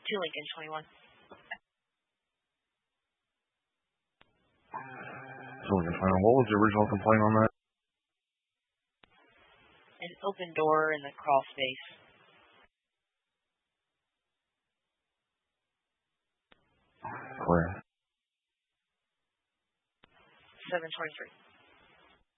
Lincoln 21. Lincoln 21. What was the original complaint on that? An open door in the crawl space. Where? 723.